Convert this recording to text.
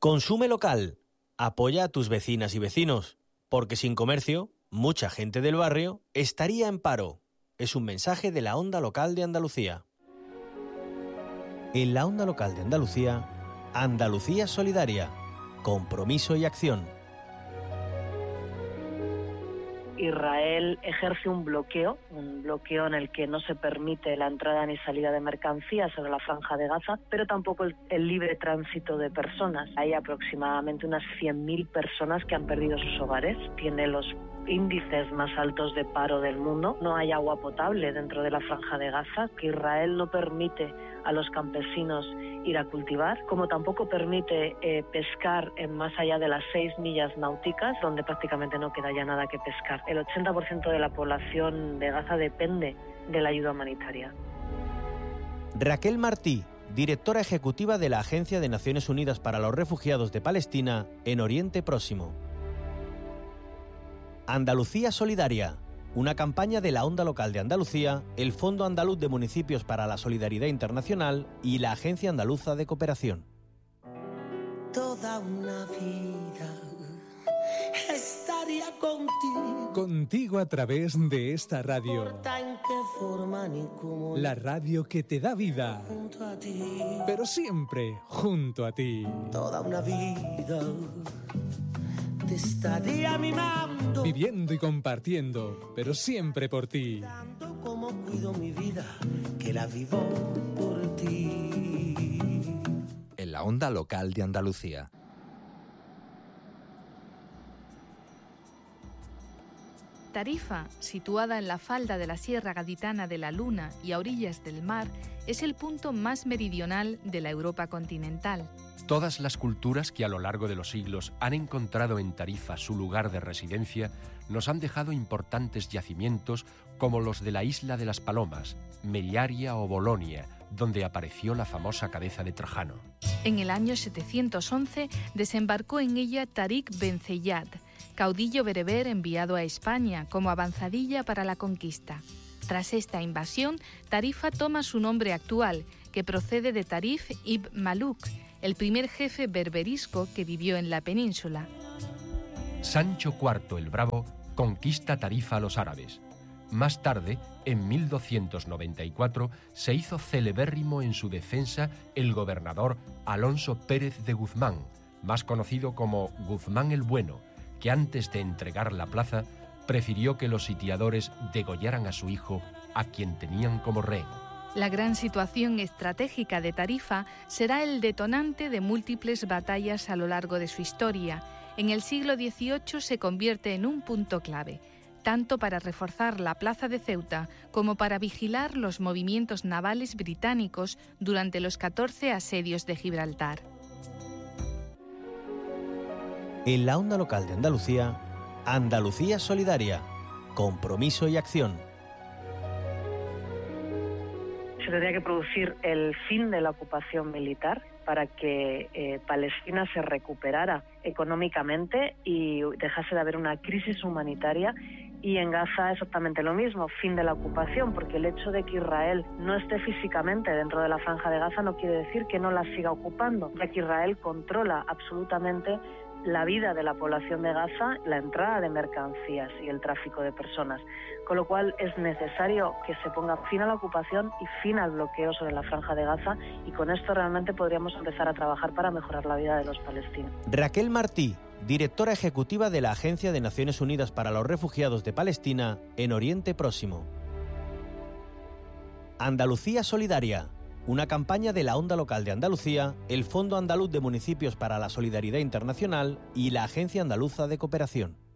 Consume local. Apoya a tus vecinas y vecinos, porque sin comercio, mucha gente del barrio estaría en paro. Es un mensaje de la Onda Local de Andalucía. En la Onda Local de Andalucía, Andalucía Solidaria. Compromiso y acción. Israel ejerce un bloqueo en el que no se permite la entrada ni salida de mercancías sobre la Franja de Gaza, pero tampoco el libre tránsito de personas. Hay aproximadamente unas 100.000 personas que han perdido sus hogares. Tiene los índices más altos de paro del mundo. No hay agua potable dentro de la Franja de Gaza, que Israel no permite a los campesinos ir a cultivar, como tampoco permite pescar en más allá de las 6 millas náuticas, donde prácticamente no queda ya nada que pescar. El 80% de la población de Gaza depende de la ayuda humanitaria. Raquel Martí, directora ejecutiva de la Agencia de Naciones Unidas para los Refugiados de Palestina en Oriente Próximo. Andalucía Solidaria, una campaña de la Onda Local de Andalucía, el Fondo Andaluz de Municipios para la Solidaridad Internacional y la Agencia Andaluza de Cooperación. Toda una vida estaría contigo. Contigo a través de esta radio. No importa en qué forma ni cómo. La radio que te da vida. Junto a ti. Pero siempre junto a ti. Toda una vida te estaría mimando. Viviendo y compartiendo, pero siempre por ti. Tanto como cuido mi vida, que la vivo por ti. En la Onda Local de Andalucía. Tarifa, situada en la falda de la Sierra Gaditana de la Luna y a orillas del mar, es el punto más meridional de la Europa continental. Todas las culturas que a lo largo de los siglos han encontrado en Tarifa su lugar de residencia nos han dejado importantes yacimientos como los de la isla de las Palomas, Meliaria o Bolonia, donde apareció la famosa cabeza de Trajano. En el año 711 desembarcó en ella Tarik Ben Zeyad, caudillo bereber enviado a España como avanzadilla para la conquista. Tras esta invasión, Tarifa toma su nombre actual, que procede de Tarif ibn Maluk, el primer jefe berberisco que vivió en la península. Sancho IV el Bravo conquista Tarifa a los árabes. Más tarde, en 1294, se hizo celebérrimo en su defensa el gobernador Alonso Pérez de Guzmán, más conocido como Guzmán el Bueno, que antes de entregar la plaza, prefirió que los sitiadores degollaran a su hijo, a quien tenían como rehén. La gran situación estratégica de Tarifa será el detonante de múltiples batallas a lo largo de su historia. En el siglo XVIII se convierte en un punto clave, tanto para reforzar la plaza de Ceuta como para vigilar los movimientos navales británicos durante los 14 asedios de Gibraltar. En la Onda Local de Andalucía, Andalucía Solidaria. Compromiso y acción. Se tendría que producir el fin de la ocupación militar para que Palestina se recuperara económicamente y dejase de haber una crisis humanitaria. Y en Gaza exactamente lo mismo, fin de la ocupación, porque el hecho de que Israel no esté físicamente dentro de la Franja de Gaza no quiere decir que no la siga ocupando, ya que Israel controla absolutamente la vida de la población de Gaza, la entrada de mercancías y el tráfico de personas. Con lo cual es necesario que se ponga fin a la ocupación y fin al bloqueo sobre la Franja de Gaza, y con esto realmente podríamos empezar a trabajar para mejorar la vida de los palestinos. Raquel Martí, directora ejecutiva de la Agencia de Naciones Unidas para los Refugiados de Palestina en Oriente Próximo. Andalucía Solidaria, una campaña de la Onda Local de Andalucía, el Fondo Andaluz de Municipios para la Solidaridad Internacional y la Agencia Andaluza de Cooperación.